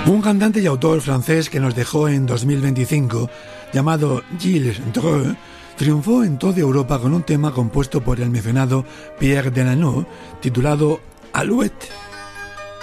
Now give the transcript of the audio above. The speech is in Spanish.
Un cantante y autor francés que nos dejó en 2025, llamado Gilles Dreux, triunfó en toda Europa con un tema compuesto por el mencionado Pierre Delanoë, titulado Alouette.